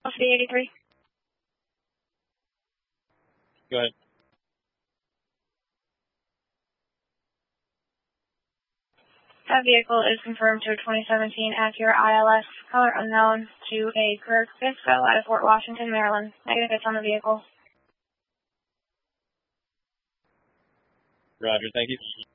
City 83. Go ahead. That vehicle is confirmed to a 2017 Acura ILS, color unknown, to a Kirk Fisco out of Fort Washington, Maryland. Negative hits on the vehicle. Roger, thank you.